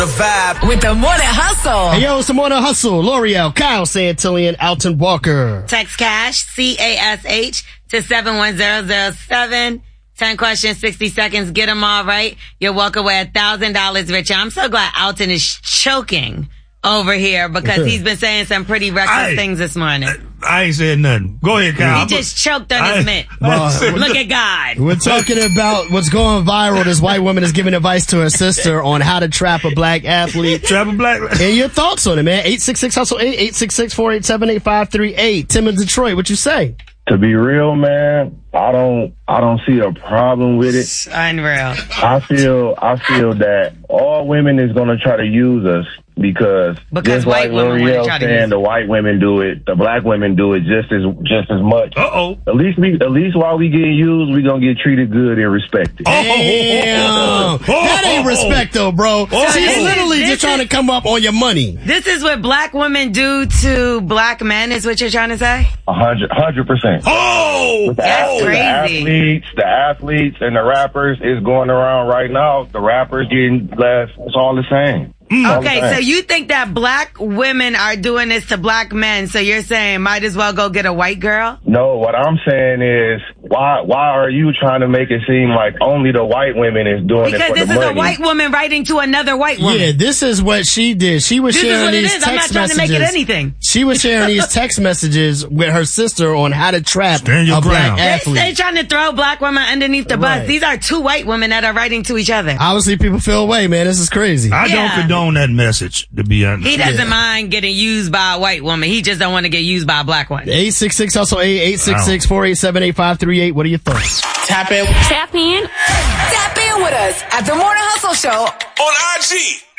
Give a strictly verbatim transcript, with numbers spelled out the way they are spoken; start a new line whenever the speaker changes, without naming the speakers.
The vibe
with the Morning Hustle.
Hey, yo, it's the Morning Hustle. L'Oreal, Kyle Santillian, Alton Walker.
Text cash, C A S H, to seven one zero zero seven. ten questions, sixty seconds. Get them all right. You'll walk away one thousand dollars richer. I'm so glad Alton is choking over here because he's been saying some pretty reckless
I,
things this morning.
I ain't saying nothing. Go ahead, Kyle.
He just choked on
I,
his mitt.
Well,
Look at God.
We're talking about what's going viral. This white woman is giving advice to her sister on how to trap a black athlete.
Trap a black
And your thoughts on it, man. eight six six hustle eight, eight six six, four eight seven, eight five three eight. Tim in Detroit, what you say?
To be real, man, I don't, I don't see a problem with it.
Unreal.
I feel, I feel that all women is gonna try to use us because,
Because
just
white
like
women wanna
L'Oreal
try to
saying,
use
the white women do it, the black women do it just as, just as much.
Uh oh.
At least we, at least while we getting used, we gonna get treated good and respected.
Damn. That ain't respect though, bro.
Oh,
She's
oh,
literally
this
just trying
is-
to come up on your money.
This is what black women do to black men, is what you're trying to say?
A hundred, hundred percent.
Oh,
That's
oh.
The
crazy.
athletes, the athletes, and the rappers is going around right now. The rappers getting less. It's all the same. All the
Okay,
same.
so you think that black women are doing this to black men, so you're saying might as well go get a white girl?
No, what I'm saying is, why why are you trying to make it seem like only the white women is doing it
Because
for
this
the
is
money?
a white woman writing to another white woman.
Yeah, this is what she did. She was
This is
sharing
what it
these
is. I'm not
text
trying to
messages.
make it anything.
She was sharing these text messages with her sister on how to trap
Stand your
a black
ground.
They,
athlete.
they trying to throw black women underneath the
Right.
bus. These are two white women that are writing to each other.
Obviously, people feel away, man. This is crazy.
I
Yeah.
don't condone that message, to be honest.
He doesn't mind getting used by a white woman. He just don't want to get used by a black one.
eight six six hustle eight, eight six six, four eight seven, eight five three eight. What are your thoughts?
Tap in. Tap in. Tap in with us at the Morning Hustle Show
on I G.